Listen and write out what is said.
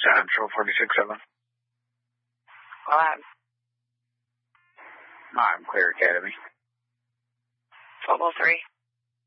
Central 46-7. Go ahead. I'm Clear Academy. 1203.